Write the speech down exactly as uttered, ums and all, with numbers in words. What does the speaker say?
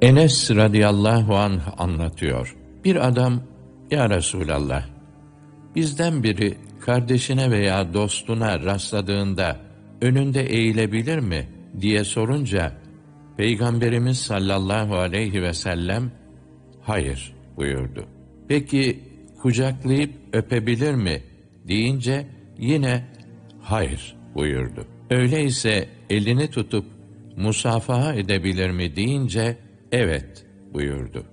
Enes radıyallahu anh anlatıyor. Bir adam, "Ya Resulallah, bizden biri kardeşine veya dostuna rastladığında önünde eğilebilir mi?" diye sorunca, Peygamberimiz sallallahu aleyhi ve sellem, "Hayır" buyurdu. "Peki kucaklayıp öpebilir mi?" deyince yine "Hayır" buyurdu. "Öyleyse elini tutup musafaha edebilir mi?" deyince "Evet" buyurdu.